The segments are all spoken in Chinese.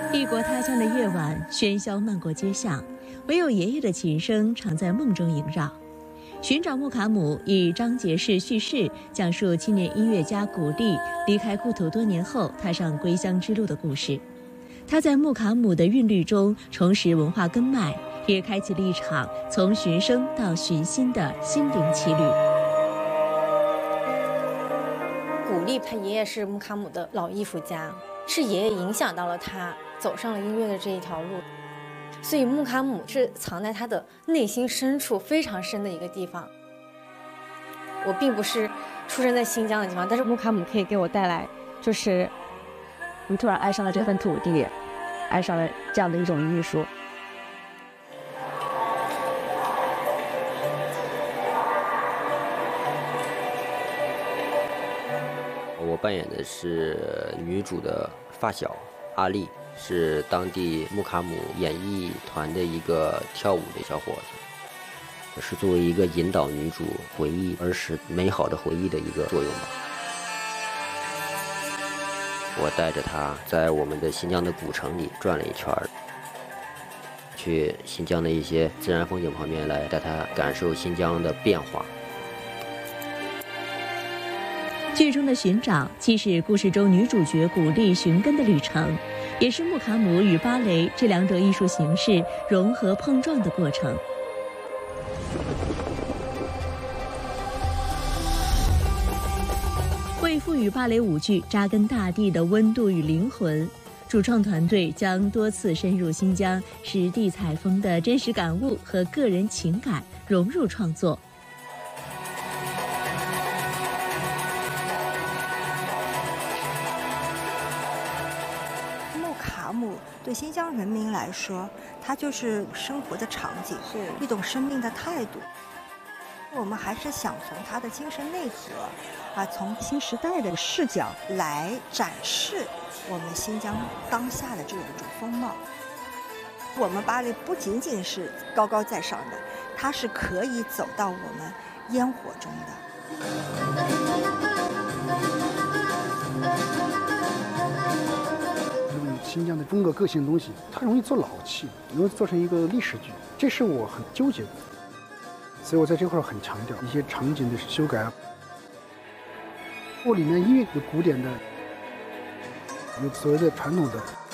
异国他乡的夜晚，喧嚣漫过街巷，唯有爷爷的琴声常在梦中萦绕。寻找穆卡姆以张杰式叙事，讲述青年音乐家古力离开故土多年后，踏上归乡之路的故事。他在穆卡姆的韵律中重拾文化根脉，也开启了一场从寻声到寻心的心灵奇旅。 古力他爷爷是穆卡姆的老艺术家，是爷爷影响到了他走上了音乐的这一条路，所以穆卡姆是藏在他的内心深处非常深的一个地方。我并不是出生在新疆的地方，但是穆卡姆可以给我带来，就是你突然爱上了这份土地，爱上了这样的一种艺术。 我扮演的是女主的发小阿丽，是当地穆卡姆演艺团的一个跳舞的小伙子，是作为一个引导女主回忆儿时美好的回忆的一个作用吧。我带着她在我们的新疆的古城里转了一圈，去新疆的一些自然风景旁边来带她感受新疆的变化。 剧中的寻找既是故事中女主角古力寻根的旅程，也是穆卡姆与芭蕾这两种艺术形式融合碰撞的过程。为赋予芭蕾舞剧扎根大地的温度与灵魂，主创团队将多次深入新疆实地采风的真实感悟和个人情感融入创作。 对新疆人民来说，它就是生活的场景，是一种生命的态度。我们还是想从他的精神内核，从新时代的视角来展示我们新疆当下的这种风貌。我们芭蕾不仅仅是高高在上的，它是可以走到我们烟火中的。 新疆的风格个性的东西，它容易做老气，容易做成一个历史剧，这是我很纠结的。所以我在这块很强调一些场景的修改。我里面音乐有古典的，有所谓的传统的，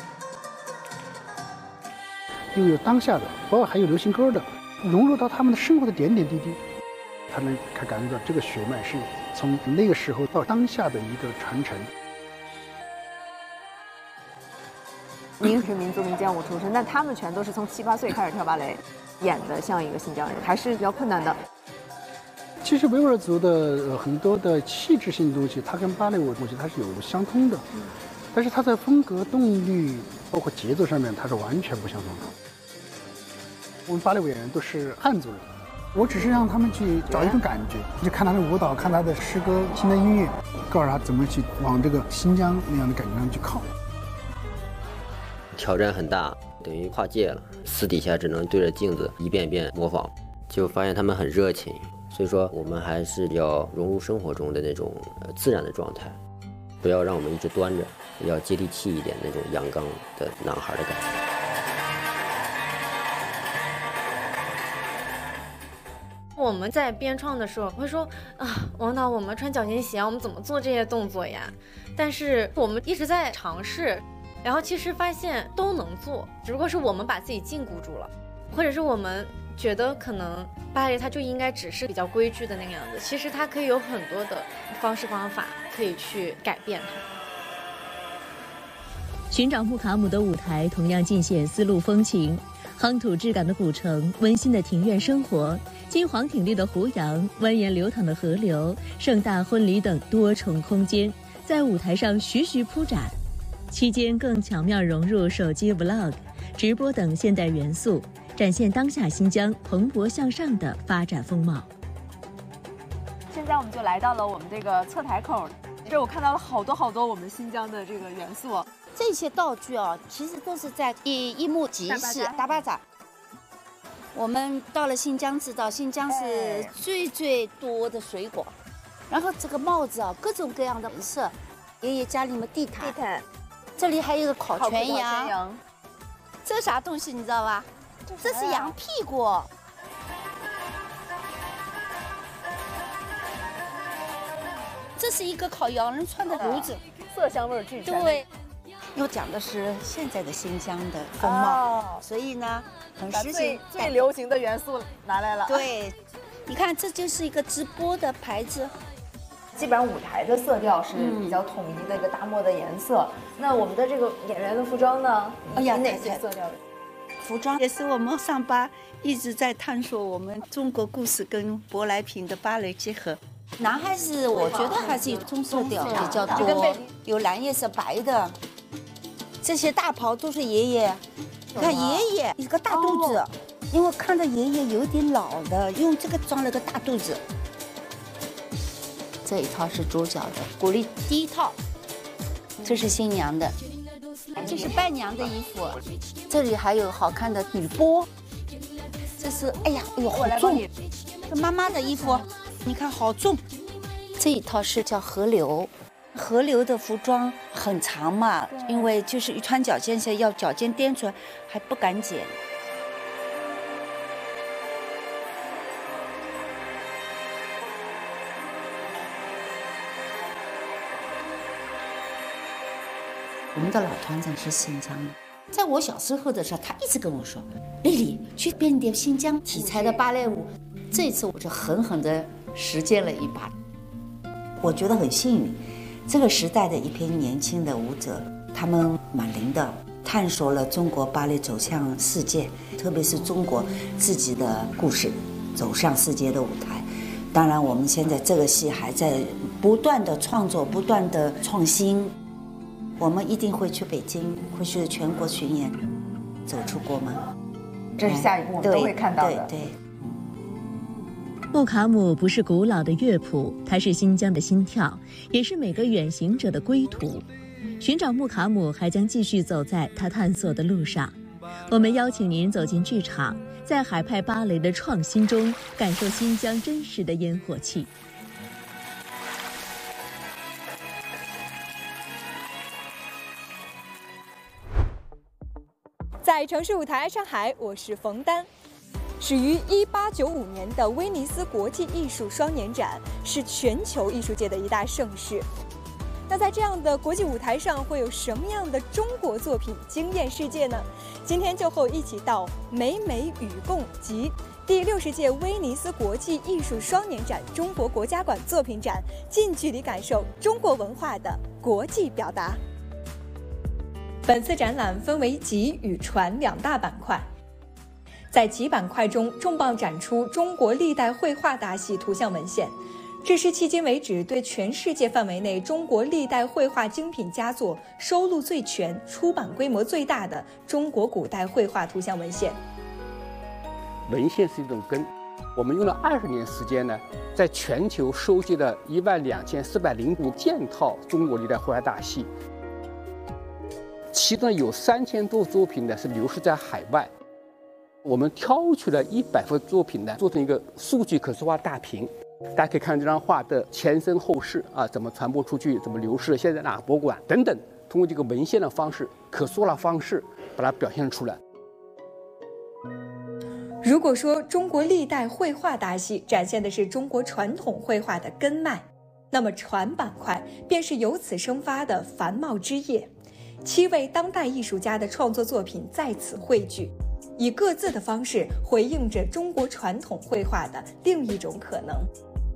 又有当下的，包括还有流行歌的，融入到他们的生活的点点滴滴，他能感觉到这个血脉是从那个时候到当下的一个传承。 您是民族民间舞出身，但他们全都是从7、8岁开始跳芭蕾，演的像一个新疆人，还是比较困难的。 其实维吾尔族的很多的气质性的东西，它跟芭蕾舞我觉得它是有相通的，但是它在风格、动律，包括节奏上面，它是完全不相同的。我们芭蕾舞演员都是汉族人，我只是让他们去找一种感觉，就看他的舞蹈，看他的诗歌、新的音乐，告诉他怎么去往这个新疆那样的感觉上去靠。 挑战很大，等于跨界了。私底下只能对着镜子一遍一遍模仿，就发现他们很热情。所以说，我们还是要融入生活中的那种自然的状态，不要让我们一直端着，要接地气一点那种阳刚的男孩的感觉。 我们在编创的时候会说王导，我们穿脚尖鞋，我们怎么做这些动作呀？但是我们一直在尝试。然后其实发现都能做，只不过是我们把自己禁锢住了，或者是我们觉得可能芭蕾它就应该只是比较规矩的那个样子，其实它可以有很多的方式方法可以去改变它。 寻找穆卡姆的舞台同样尽显丝路风情，夯土质感的古城，温馨的庭院生活，金黄挺立的湖洋，蜿蜒流淌的河流，盛大婚礼等多重空间在舞台上徐徐铺展。期间更巧妙融入手机 Vlog、直播等现代元素，展现当下新疆蓬勃向上的发展风貌。 现在我们就来到了我们这个侧台口，这我看到了好多我们新疆的这个元素。 这些道具其实都是在一幕集市大巴扎。我们到了新疆，知道新疆是最多的水果，然后这个帽子各种各样的颜色，爷爷家里面地毯， 这里还有个烤全羊，这啥东西你知道吧？这是羊屁股。这是一个烤羊肉串的炉子， 色香味俱全。 对，又讲的是现在的新疆的风貌，所以呢，很实行最流行的元素拿来了。 对，你看，这就是一个直播的牌子。 基本上舞台的色调是比较统一的一个大漠的颜色。那我们的这个演员的服装呢？哪些色调的？ 服装也是我们上巴一直在探索我们中国故事跟舶来品的芭蕾结合。男孩子我觉得还是棕色调比较多，有蓝叶色、白的。这些大袍都是爷爷，你看爷爷一个大肚子，因为看着爷爷有点老了，用这个装了个大肚子。这一套是主角的鼓励第一套，这是新娘的，这是伴娘的衣服，这里还有好看的女波，这是哎呀好重，这妈妈的衣服，你看好重。这一套是叫河流，河流的服装很长嘛，因为就是一穿脚尖下要脚尖颠出来，还不敢剪。我们的老团长是新疆的，在我小时候的时候，他一直跟我说：“丽丽，去编点新疆题材的芭蕾舞。”这次我就狠狠地实践了一把。我觉得很幸运，这个时代的一批年轻的舞者，他们蛮灵的，探索了中国芭蕾走向世界，特别是中国自己的故事走上世界的舞台。当然，我们现在这个戏还在不断的创作，不断的创新。我们一定会去北京，会去全国巡演，走出国门。 这是下一步我们都会看到的。 对。 木卡姆不是古老的乐谱，它是新疆的心跳，也是每个远行者的归途。寻找木卡姆还将继续走在他探索的路上。我们邀请您走进剧场，在海派芭蕾的创新中，感受新疆真实的烟火气。 在城市舞台上海，我是冯丹。始于1895年的威尼斯国际艺术双年展是全球艺术界的一大盛事。那在这样的国际舞台上，会有什么样的中国作品惊艳世界呢？今天就和我一起到美美与共及第60届威尼斯国际艺术双年展中国国家馆作品展，近距离感受中国文化的国际表达。本次展览分为集与传两大板块。在集板块中，重磅展出中国历代绘画大系图像文献，这是迄今为止对全世界范围内中国历代绘画精品佳作收录最全、出版规模最大的中国古代绘画图像文献。 文献是一种根，我们用了20年时间呢，在全球收集了12405件套中国历代绘画大系，其中有3000多作品呢是流失在海外。我们挑取了100幅作品呢，做成一个数据可视化大屏，大家可以看这张画的前身后事啊，怎么传播出去，怎么流失，现在哪个博物馆等等，通过这个文献的方式、可视化的方式，把它表现出来。 如果说中国历代绘画大系展现的是中国传统绘画的根脉，那么传板块便是由此生发的繁茂枝叶。7位当代艺术家的创作作品在此汇聚，以各自的方式回应着中国传统绘画的另一种可能。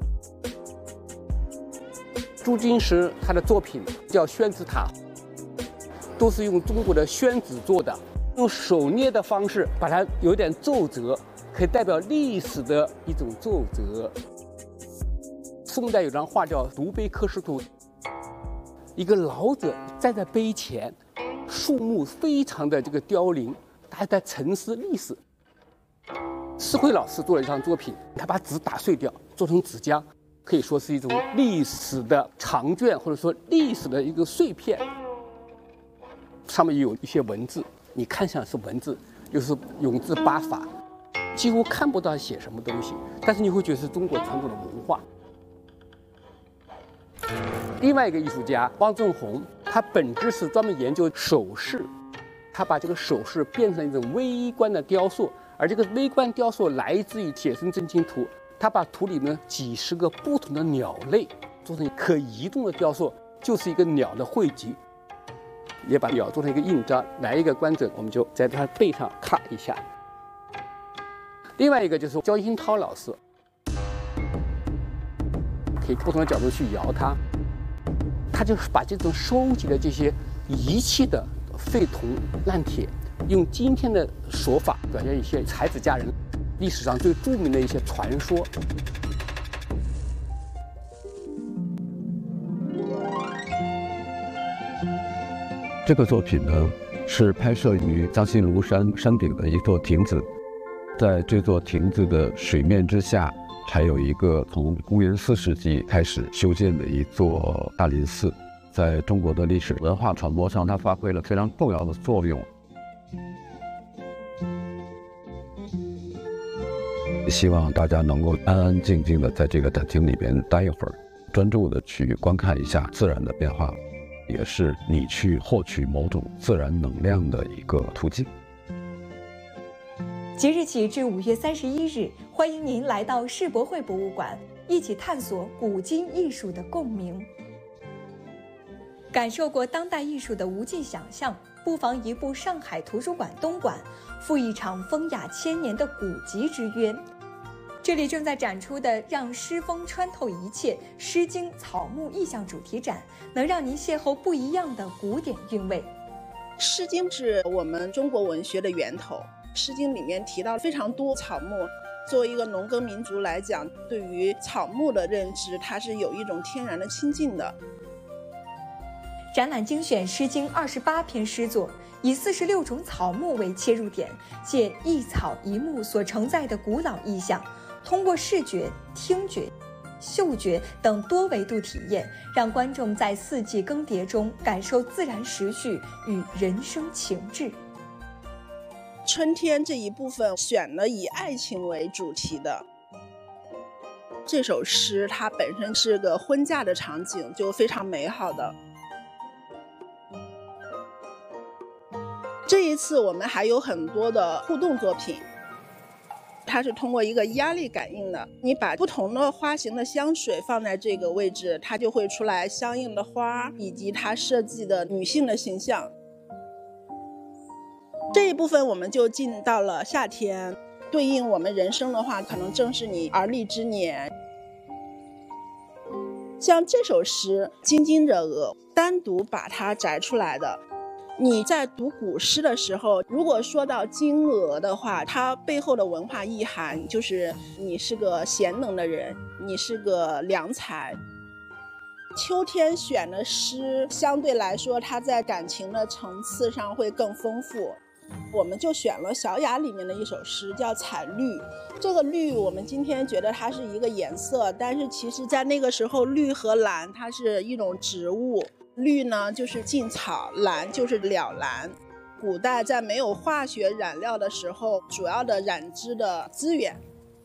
朱金石他的作品叫宣纸塔，都是用中国的宣纸做的，用手捏的方式把它有点皱褶，可以代表历史的一种皱褶。宋代有张画叫《卢碑刻石图》，一个老者站在碑前，树木非常的这个凋零，他在沉思历史。施辉老师做了一张作品，他把纸打碎掉，做成纸浆，可以说是一种历史的长卷，或者说历史的一个碎片。上面有一些文字，你看上是文字，又是永字八法，几乎看不到写什么东西，但是你会觉得是中国传统的文化。另外一个艺术家汪正红，他它本质是专门研究首饰，它把这个首饰变成一种微观的雕塑，而这个微观雕塑来自于铁生真情图，它把图里面几十个不同的鸟类做成可移动的雕塑，就是一个鸟的汇集，也把鸟做成一个印章。来一个观者，我们就在它背上咔一下。另外一个就是焦新涛老师，可以不同的角度去摇它，他就是把这种收集的这些遗弃的废铜烂铁，用今天的手法表现一些才子佳人历史上最著名的一些传说。 这个作品呢，是拍摄于嘉兴庐山山顶的一座亭子，在这座亭子的水面之下，还有一个从公元4世纪开始修建的一座大林寺，在中国的历史文化传播上，它发挥了非常重要的作用。希望大家能够安安静静的在这个展厅里边待一会儿，专注的去观看一下自然的变化，也是你去获取某种自然能量的一个途径。 即日起至5月31日，欢迎您来到世博会博物馆，一起探索古今艺术的共鸣。感受过当代艺术的无尽想象，不妨移步上海图书馆东馆，赴一场风雅千年的古籍之约。这里正在展出的“让诗风穿透一切”诗经草木意象主题展，能让您邂逅不一样的古典韵味。 诗经是我们中国文学的源头，诗经里面提到非常多草木。作为一个农耕民族来讲，对于草木的认知，它是有一种天然的亲近的。 展览精选诗经28篇诗作，以46种草木为切入点，借一草一木所承载的古老意象，通过视觉、听觉、嗅觉等多维度体验，让观众在四季更迭中感受自然时序与人生情志。 春天这一部分选了以爱情为主题的。这首诗它本身是个婚嫁的场景，就非常美好的。这一次我们还有很多的互动作品，它是通过一个压力感应的，你把不同的花型的香水放在这个位置，它就会出来相应的花以及它设计的女性的形象。这一部分我们就进到了夏天，对应我们人生的话，可能正是你而立之年。像这首诗《津津者鹅》，单独把它摘出来的。你在读古诗的时候，如果说到金鹅的话，它背后的文化意涵就是你是个贤能的人，你是个良才。秋天选的诗相对来说，它在感情的层次上会更丰富。我们就选了《小雅》里面的一首诗，叫《采绿》。这个绿，我们今天觉得它是一个颜色，但是其实在那个时候，绿和蓝它是一种植物。绿呢就是劲草，蓝就是了蓝。古代在没有化学染料的时候，主要的染织的资源。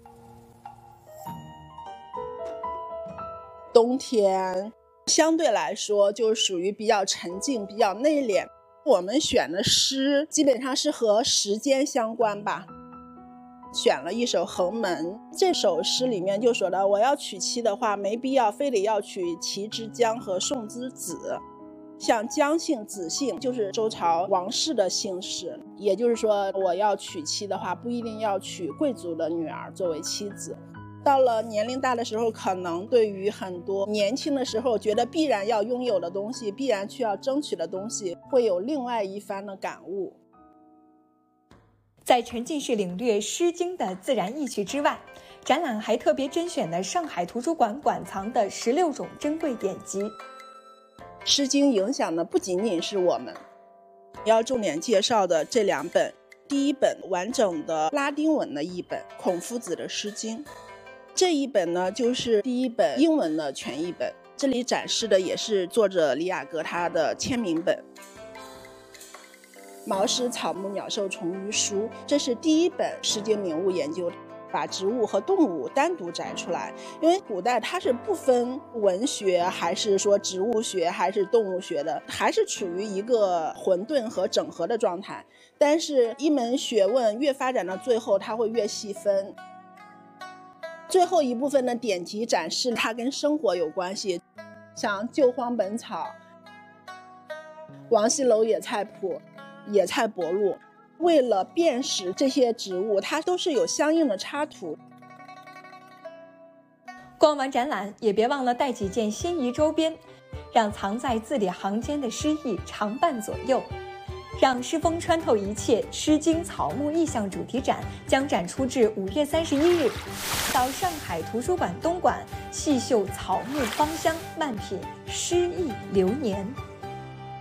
冬天相对来说就属于比较沉静、比较内敛。我们选的诗基本上是和时间相关吧。选了一首《横门》，这首诗里面就说到，我要娶妻的话，没必要非得要娶齐之姜和宋之子。像姜姓、子姓就是周朝王室的姓氏，也就是说，我要娶妻的话，不一定要娶贵族的女儿作为妻子。到了年龄大的时候，可能对于很多年轻的时候觉得必然要拥有的东西，必然需要争取的东西，会有另外一番的感悟。 在沉浸式领略《诗经》的自然意趣之外，展览还特别甄选了上海图书馆馆藏的16种珍贵典籍。《 诗经》影响的不仅仅是我们，要重点介绍的这2本，第一本完整的拉丁文的译本，孔夫子的《诗经》，这一本呢就是第一本英文的全译本，这里展示的也是作者李雅阁他的签名本。毛诗草木鸟兽虫鱼书，这是第一本诗经名物研究。 把植物和动物单独摘出来，因为古代它是不分文学还是说植物学还是动物学的，还是处于一个混沌和整合的状态。但是一门学问越发展到最后，它会越细分。最后一部分的典籍展示它跟生活有关系，像《救荒本草》、王羲楼野菜谱、野菜博录，为了辨识这些植物，它都是有相应的插图。 逛完展览，也别忘了带几件心仪周边，让藏在字里行间的诗意常伴左右。让诗风穿透一切，诗经草木意象主题展将展出至5月31日。到上海图书馆东馆细嗅草木芳香，漫品诗意流年。